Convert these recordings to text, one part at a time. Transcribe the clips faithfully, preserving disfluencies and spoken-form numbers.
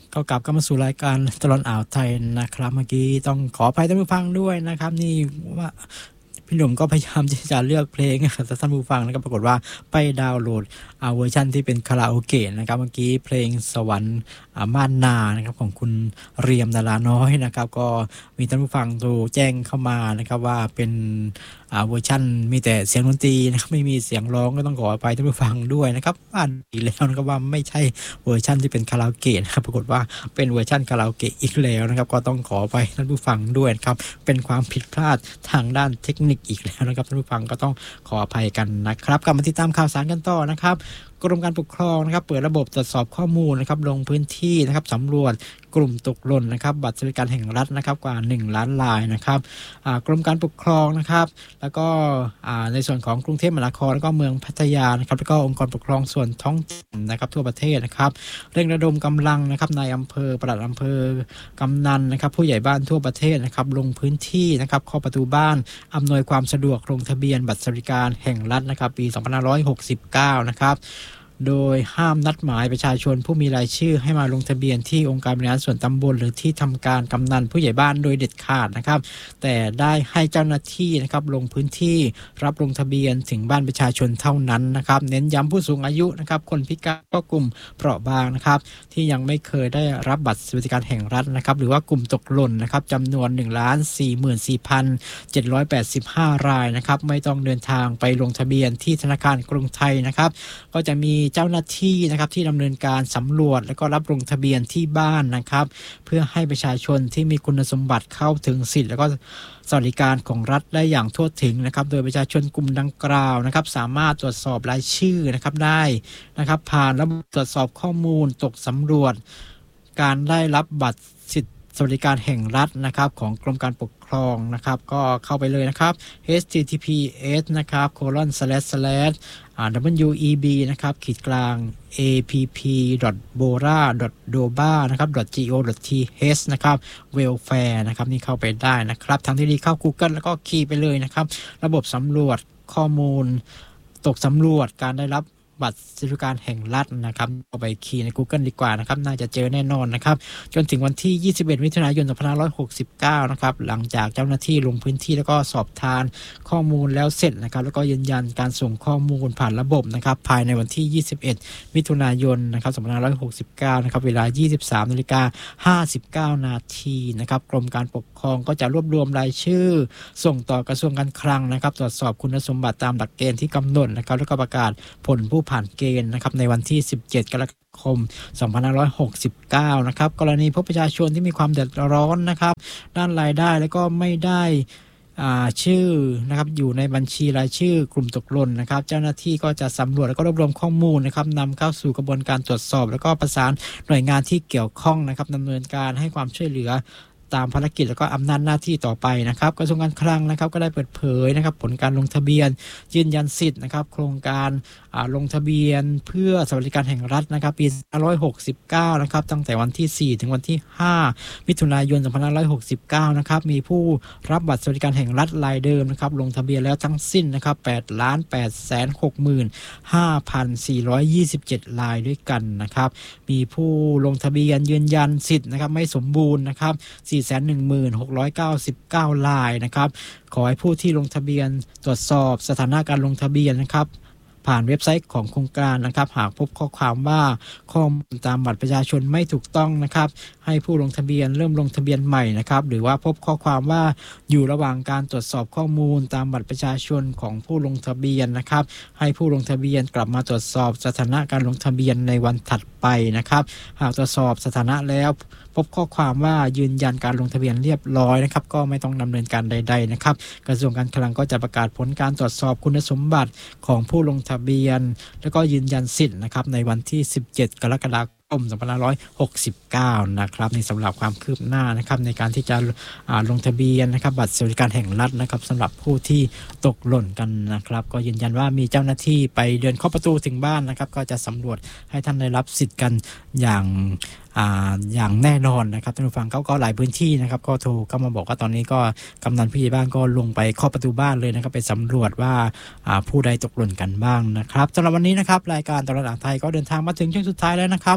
ก็กลับเข้ามาสู่รายการตลอดอ่าวไทยนะครับเมื่อกี้ต้องขออภัยท่านผู้ฟังด้วยนะครับนี่ว่าพี่หนุ่มก็พยายามที่จะเลือกเพลงให้ท่านผู้ฟังนะครับปรากฏว่าไปดาวน์โหลดเอาเวอร์ชันที่เป็นคาราโอเกะนะครับเมื่อกี้เพลงสวรรค์ม่านนานะครับของคุณเรียมดาราน้อยนะครับก็มีท่านผู้ฟังโทรแจ้งเข้ามานะครับว่าเป็นเวอร์ชันมีแต่เสียงดนตรีนะครับไม่มีเสียงร้องก็ต้องขออภัยท่านผู้ฟังด้วยนะครับอ่านอีกแล้วนะครับว่าไม่ใช่เวอร์ชันที่เป็นคาราโอเกะนะครับปรากฏว่าเป็นเวอร์ชันคาราโอเกะอีกแล้วนะครับก็ต้องขออภัยท่านผู้ฟังด้วยครับเป็นความผิดพลาดทางด้านเทคนิคอีกแล้วนะครับท่านผู้ฟังก็ต้องขออภัยกันนะครับกลับมาติดตามข่าวสารกันต่อนะครับกรมการปกครองนะครับเปิดระบบตรวจสอบข้อมูลนะครับลงพื้นที่นะครับสำรวจกลุ่มตกหล่นนะครับบัตรสวัสดิการแห่งรัฐนะครับกว่าหนึ่งล้านรายนะครับกรมการปกครองนะครับแล้วก็ในส่วนของกรุงเทพมหานครแล้วก็เมืองพัทยานะครับแล้วก็องค์กรปกครองส่วนท้องถิ่นนะครับทั่วประเทศนะครับเร่งระดมกำลังนะครับนายอำเภอปลัดอำเภอกำนันนะครับผู้ใหญ่บ้านทั่วประเทศนะครับลงพื้นที่นะครับเข้าประตูบ้านอำนวยความสะดวกลงทะเบียนบัตรสวัสดิการแห่งรัฐนะครับปีสองพันห้าร้อยหกสิบเก้านะครับโดยห้ามนัดหมายประชาชนผู้มีรายชื่อให้มาลงทะเบียนที่องค์การบริหารส่วนตำบลหรือที่ทำการกำนันผู้ใหญ่บ้านโดยเด็ดขาดนะครับแต่ได้ให้เจ้าหน้าที่นะครับลงพื้นที่รับลงทะเบียนถึงบ้านประชาชนเท่านั้นนะครับเน้นย้ำผู้สูงอายุนะครับคนพิการก็กลุ่มเปราะบางนะครับที่ยังไม่เคยได้รับบัตรสวัสดิการแห่งรัฐนะครับหรือว่ากลุ่มตกหล่นนะครับจำนวน หนึ่งล้านสี่หมื่นสี่พันเจ็ดร้อยแปดสิบห้า รายนะครับไม่ต้องเดินทางไปลงทะเบียนที่ธนาคารกรุงไทยนะครับก็จะมีเจ้าหน้าที่นะครับที่ดำเนินการสำรวจและก็รับลงทะเบียนที่บ้านนะครับเพื่อให้ประชาชนที่มีคุณสมบัติเข้าถึงสิทธิ์และก็สวัสดิการของรัฐได้อย่างทั่วถึงนะครับโดยประชาชนกลุ่มดังกล่าวนะครับสามารถตรวจสอบรายชื่อนะครับได้นะครับผ่านระบบตรวจสอบข้อมูลตกสำรวจการได้รับบัตรสิทธิสวัสดิการแห่งรัฐนะครับของกรมการปกครองนะครับก็เข้าไปเลยนะครับ เอช ที ที พี เอส นะครับ โคลอน สแลช สแลช อ่า ดับเบิลยู อี บี นะครับขีดกลาง เอ พี พี ดอท โบรา ดอท โดบา นะครับ .go .th นะครับ welfare นะครับนี่เข้าไปได้นะครับทางที่ดีเข้า Google แล้วก็คีย์ไปเลยนะครับระบบสำรวจข้อมูลตกสำรวจการได้รับบัตรสวัสดิการแห่งรัฐนะครับเอาไปคีย์ใน Google ดีกว่านะครับน่าจะเจอแน่นอนนะครับจนถึงวันที่ยี่สิบเอ็ดมิถุนายนสองพันห้าร้อยหกสิบเก้านะครับหลังจากเจ้าหน้าที่ลงพื้นที่แล้วก็สอบทานข้อมูลแล้วเสร็จนะครับแล้วก็ยืนยันการส่งข้อมูลผ่านระบบนะครับภายในวันที่ยี่สิบเอ็ดมิถุนายนนะครับสองพันห้าร้อยหกสิบเก้านะครับเวลา ยี่สิบสามนาฬิกาห้าสิบเก้านาทีนะครับกรมการปกครองก็จะรวบรวมรายชื่อส่งต่อกระทรวงการคลังนะครับตรวจสอบคุณสมบัติตามหลักเกณฑ์ที่กำหนดนะครับแล้วก็ประกาศผลผู้ผ่านเกณฑ์นะครับในวันที่สิบเจ็ดกรกฎาคมสองพันห้าร้อยหกสิบเก้านะครับกรณีพบประชาชนที่มีความเดือดร้อนนะครับด้านรายได้แล้วก็ไม่ได้อ่าชื่อนะครับอยู่ในบัญชีรายชื่อกลุ่มตกหล่นนะครับเจ้าหน้าที่ก็จะสำรวจแล้วก็รวบรวมข้อมูลนะครับนำเข้าสู่กระบวนการตรวจสอบแล้วก็ประสานหน่วยงานที่เกี่ยวข้องนะครับดำเนินการให้ความช่วยเหลือตามภารกิจแล้วก็อำนาจหน้าที่ต่อไปนะครับกระทรวงการคลังนะครับก็ได้เปิดเผยนะครับผลการลงทะเบียนยืนยันสิทธิ์นะครับโครงการลงทะเบียนเพื่อสวัสดิการแห่งรัฐนะครับปีสองพันห้าร้อยหกสิบเก้านะครับตั้งแต่วันที่สี่ถึงวันที่ห้ามิถุนายนสองพันห้าร้อยหกสิบเก้านะครับมีผู้รับบัตรสวัสดิการแห่งรัฐรายเดิมนะครับลงทะเบียนแล้วทั้งสิ้นนะครับแปดล้านแปดแสนหกหมื่นห้าพันสี่ร้อยยี่สิบเจ็ดรายด้วยกันนะครับมีผู้ลงทะเบียนยืนยันสิทธิ์นะครับไม่สมบูรณ์นะครับ สี่แสนหนึ่งหมื่นหกร้อยเก้าสิบเก้า รายนะครับขอให้ผู้ที่ลงทะเบียนตรวจสอบสถานะการลงทะเบียนนะครับผ่านเว็บไซต์ของโครงการนะครับหากพบข้อความว่าข้อมูลตามบัตรประชาชนไม่ถูกต้องนะครับให้ผู้ลงทะเบียนเริ่มลงทะเบียนใหม่นะครับหรือว่าพบข้อความว่าอยู่ระหว่างการตรวจสอบข้อมูลตามบัตรประชาชนของผู้ลงทะเบียนนะครับให้ผู้ลงทะเบียนกลับมาตรวจสอบสถานะการลงทะเบียนในวันถัดไปนะครับหากตรวจสอบสถานะแล้วพบข้อความว่ายืนยันการลงทะเบียนเรียบร้อยนะครับก็ไม่ต้องดำเนินการใดๆนะครับกระทรวงการคลังก็จะประกาศผลการตรวจสอบคุณสมบัติของผู้ลงทะเบียนแล้วก็ยืนยันสิทธิ์นะครับในวันที่สิบเจ็ดกรกฎาคมสองพันห้าร้อยหกสิบเก้านะครับนี่สำหรับความคืบหน้านะครับในการที่จะลงทะเบียนนะครับบัตรสวัสดิการแห่งรัฐนะครับสำหรับผู้ที่ตกหล่นกันนะครับก็ยืนยันว่ามีเจ้าหน้าที่ไปเดินเคาะประตูถึงบ้านนะครับก็จะสำรวจให้ท่านได้รับสิทธิ์กันอย่างอ่าอย่างแน่นอนนะครับท่านผู้ฟังเขาก็หลายพื้นที่นะครับก็โทรเข้ามาบอกว่าตอนนี้ก็กำนันผู้ใหญ่บ้านก็ลงไปเคาะประตูบ้านเลยนะครับไปสำรวจว่าอ่าผู้ใดตกหล่นกันบ้างนะครับสำหรับวันนี้นะครับรายการตลาดอ่าวไทยก็เดินทางมาถึงช่วงสุดท้ายแล้วนะครับ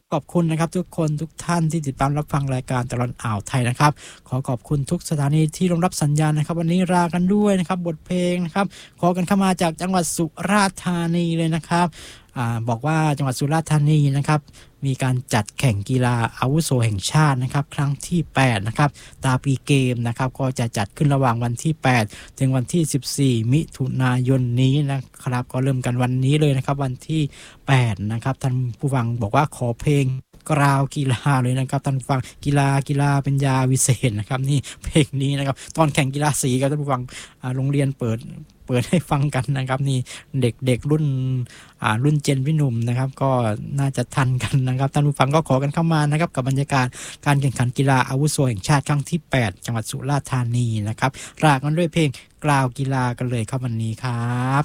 ขอบคุณนะครับทุกคนทุกท่านที่ติดตามรับฟังรายการตลอดอ่าวไทยนะครับขอขอบคุณทุกสถานีที่รองรับสัญญาณนะครับวันนี้ลากันด้วยนะครับบทเพลงนะครับขอกันเข้ามาจากจังหวัดสุราษฎร์ธานีเลยนะครับอ่าบอกว่าจังหวัดสุราษฎร์ธานีนะครับมีการจัดแข่งกีฬาอาวุโสแห่งชาตินะครับครั้งที่แปดนะครับตาปีเกมนะครับก็จะจัดขึ้นระหว่างวันที่แปดถึงวันที่สิบสี่มิถุนายนนี้นะครับก็เริ่มกันวันนี้เลยนะครับวันที่แปดนะครับท่านผู้ฟังบอกว่าขอเพลงกราวกีฬาเลยนะครับท่านผู้ฟังกีฬากีฬาเป็นยาวิเศษนะครับนี่เพลงนี้นะครับตอนแข่งกีฬาสีครับท่านผู้ฟังโรงเรียนเปิดเปิดให้ฟังกันนะครับนี่เด็กๆรุ่นอ่ารุ่นเจนพี่หนุ่มนะครับก็น่าจะทันกันนะครับท่านผู้ฟังก็ขอกันเข้ามานะครับกับบรรยากาศการแข่งขันกีฬาอาวุโสแห่งชาติครั้งที่แปดจังหวัดสุราษฎร์ธานีนะครับลากันด้วยเพลงกราวกีฬากันเลยครับวันนี้ครับ